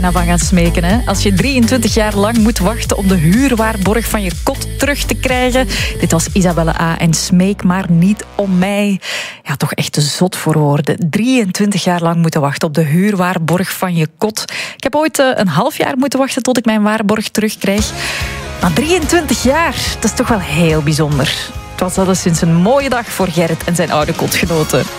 Van gaan smeken, hè? Als je 23 jaar lang moet wachten om de huurwaarborg van je kot terug te krijgen. Dit was Isabelle A. en Smeek maar niet om mij. Ja, toch echt te zot voor woorden. 23 jaar lang moeten wachten op de huurwaarborg van je kot. Ik heb ooit een half jaar moeten wachten tot ik mijn waarborg terugkrijg. Maar 23 jaar, dat is toch wel heel bijzonder. Het was alleszins een mooie dag voor Gerrit en zijn oude kotgenoten.